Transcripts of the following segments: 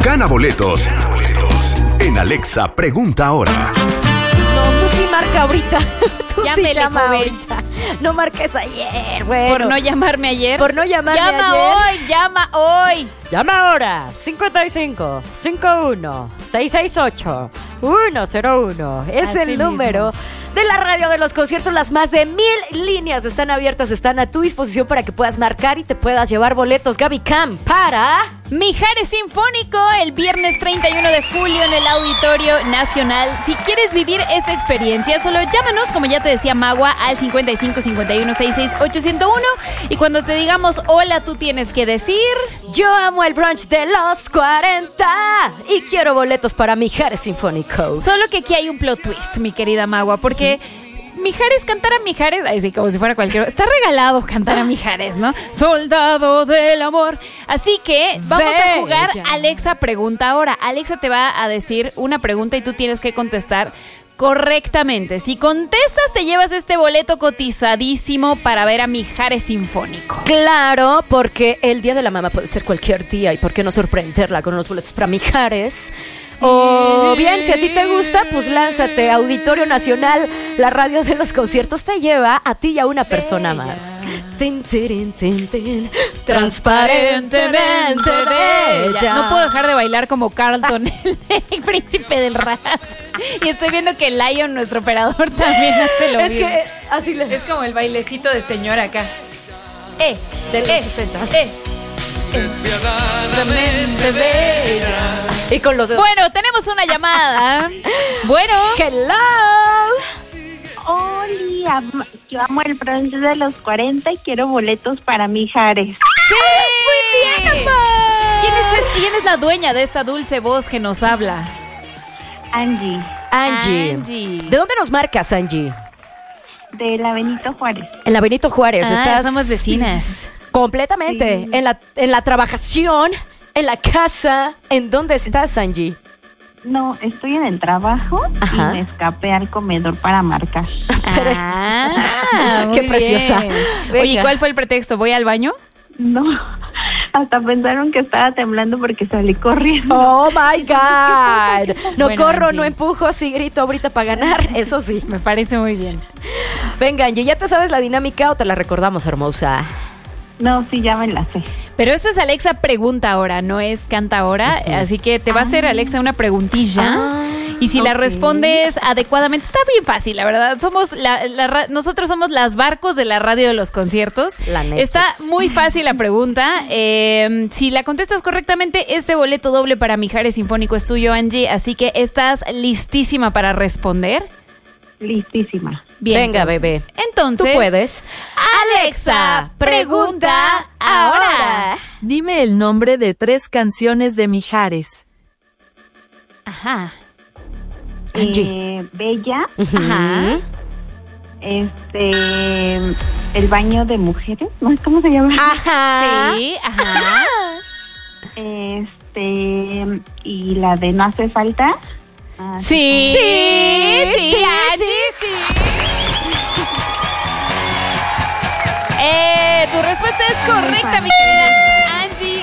Gana boletos en Alexa Pregunta Ahora. No, tú sí marca ahorita. Tú Llámele, sí llama joven. ahorita. No marques ayer, bueno. Por no llamarme ayer. Por no llamarme llama ayer. Llama hoy. Llama ahora. 55 51 668 101. Es Así el número de la radio de los conciertos. Las más de 1000 líneas están abiertas, están a tu disposición para que puedas marcar y te puedas llevar boletos. Gaby Cam para Mijares Sinfónico el viernes 31 de julio en el Auditorio Nacional. Si quieres vivir esta experiencia, solo llámanos, como ya te decía Magua, al 55 51 66 801. Y cuando te digamos hola, tú tienes que decir: Yo amo el brunch de los 40 y quiero boletos para Mijares Sinfónico. Solo que aquí hay un plot twist, mi querida Magua, porque Mijares, cantar a Mijares, ay, sí, como si fuera cualquier... Está regalado cantar a Mijares, ¿no? Soldado del amor. Así que vamos a jugar Alexa Pregunta Ahora. Alexa te va a decir una pregunta y tú tienes que contestar correctamente. Si contestas, te llevas este boleto cotizadísimo para ver a Mijares Sinfónico. Claro, porque el Día de la Mamá puede ser cualquier día y por qué no sorprenderla con unos boletos para Mijares. O bien, si a ti te gusta, pues lánzate. Auditorio Nacional, la radio de los conciertos te lleva a ti y a una persona más. Tin, tirin, tin, tin. Transparentemente bella. No puedo dejar de bailar como Carlton, el príncipe del rap. Y estoy viendo que Lion, nuestro operador, también hace lo mismo. que así le... Es como el bailecito de señora acá. de los 60. Despiadadamente bella. Y con los... Bueno, tenemos una llamada. Bueno. Hello. Hola, yo amo el brunch de los 40 y quiero boletos para Mijares. ¡Sí! ¡Muy bien, mamá! ¿Quién es la dueña de esta dulce voz que nos habla? Angie, Angie. ¿De dónde nos marcas, Angie? de la Benito Juárez. En la Benito Juárez. Somos vecinas. Completamente. Sí. En la trabajación, en la casa. ¿En dónde estás, Angie? No, estoy en el trabajo. Ajá. Y me escapé al comedor para marcar. Qué Muy preciosa. bien. Venga. Oye, ¿cuál fue el pretexto? ¿Voy al baño? No, hasta pensaron que estaba temblando porque salí corriendo. Oh my God. No Bueno, corro, Angie. no empujo, sí grito ahorita para ganar. Eso sí. Me parece muy bien. Venga, Angie, ¿ya te sabes la dinámica o te la recordamos, hermosa? No, sí, ya me la sé. Pero esto es Alexa Pregunta Ahora, no es Canta Ahora. Así que te va a hacer Alexa una preguntilla. Y si la ok. respondes adecuadamente, está bien fácil, la verdad. Somos nosotros somos las barcos de la radio de los conciertos. La Netflix. Está muy fácil la pregunta. Si la contestas correctamente, este boleto doble para Mijares Sinfónico es tuyo, Angie. Así que estás listísima para responder. Listísima. Bien, Venga, entonces. bebé. Entonces, Tú puedes. Alexa, pregunta ahora. Dime el nombre de 3 canciones de Mijares. Ajá. Angie. Bella, Ajá. el baño de mujeres, ¿no? ¿Cómo se llama? Ajá. Sí, ajá. Y la de No hace falta. Ah, Sí, Sí, Angie, sí. Tu respuesta es correcta, mi querida Angie.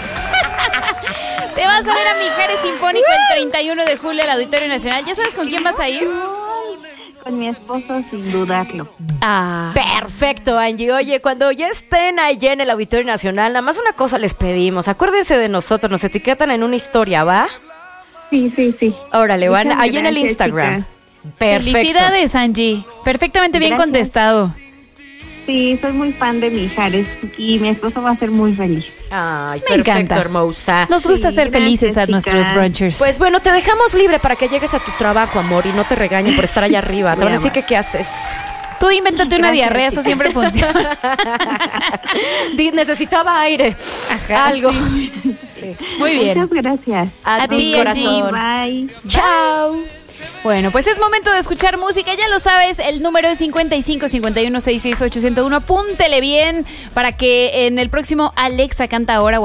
Te vas a ver a Mijares Sinfónico el 31 de julio al Auditorio Nacional. ¿Ya sabes con quién vas a ir? Con mi esposo, sin dudarlo. Perfecto, Angie. Oye, cuando ya estén allá en el Auditorio Nacional, nada más una cosa les pedimos. Acuérdense de nosotros, nos etiquetan en una historia, ¿va? Sí, sí, sí. Órale, van Muchas ahí en el gracias, Instagram. chicas. Perfecto. Felicidades, Angie. Perfectamente bien Gracias. contestado. Sí, soy muy fan de Mijares y mi esposo va a ser muy feliz. Ay, Me perfecto, encanta. hermosa. Nos gusta Sí, ser felices a gracias, nuestros chicas. brunchers. Pues bueno, te dejamos libre para que llegues a tu trabajo, amor, y no te regañen por estar allá arriba. Te van a decir que qué haces. tú invéntate una Gracias, diarrea, eso chicas. siempre funciona. Necesitaba aire. Algo. Muy bien. Muchas gracias. A ti, ti, corazón. Bye. Chao. Bueno, pues es momento de escuchar música, ya lo sabes, el número es 55 51 66 801. Apúntele bien para que en el próximo Alexa Canta Ahora